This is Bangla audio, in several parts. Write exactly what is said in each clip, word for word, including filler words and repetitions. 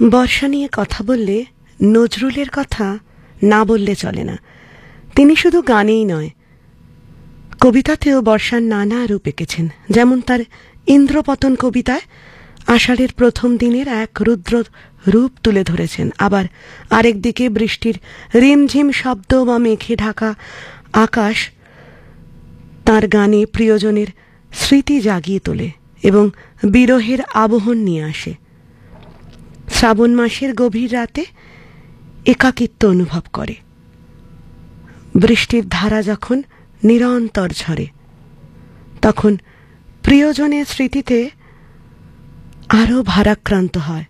বর্ষা নিয়ে কথা বললে নজরুলের কথা না বললে চলে না। তিনি শুধু গানেই নয়, কবিতাতেও বর্ষার নানা রূপ এঁকেছেন। যেমন তার ইন্দ্রপতন কবিতায় আষাঢ়ের প্রথম দিনের এক রুদ্র রূপ তুলে ধরেছেন। আবার আরেকদিকে বৃষ্টির রিমঝিম শব্দ বা মেঘে ঢাকা আকাশ তার গানে প্রিয়জনের স্মৃতি জাগিয়ে তোলে এবং বিরহের আবহন নিয়ে আসে। শ্রাবণ মাসের গভীর রাতে একাকিত্ব অনুভব করে। বৃষ্টির ধারা যখন নিরন্তর ঝরে, তখন প্রিয়জনের স্মৃতিতে আরো ভারাক্রান্ত হয়।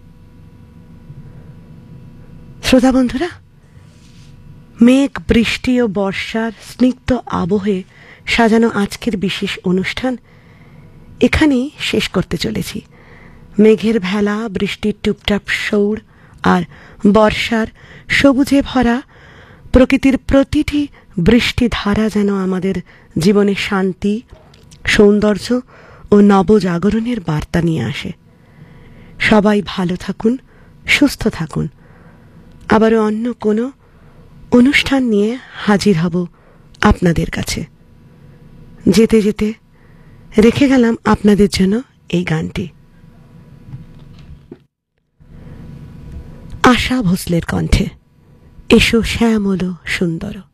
শ্রোতা বন্ধুরা, মেঘ, বৃষ্টি ও বর্ষার স্নিগ্ধ আবহে সাজানো আজকের বিশেষ অনুষ্ঠান এখানেই শেষ করতে চলেছি। মেঘের ভেলা, বৃষ্টির টুপটাপ সৌর আর বর্ষার সবুজে ভরা প্রকৃতির প্রতিটি বৃষ্টি ধারা যেন আমাদের জীবনে শান্তি, সৌন্দর্য ও নবজাগরণের বার্তা নিয়ে আসে। সবাই ভালো থাকুন, সুস্থ থাকুন। আবারও অন্য কোনো অনুষ্ঠান নিয়ে হাজির হব আপনাদের কাছে। যেতে যেতে রেখে গেলাম আপনাদের জন্য এই গানটি, আশা ভোসলের কণ্ঠে, এসো শ্যামল সুন্দর।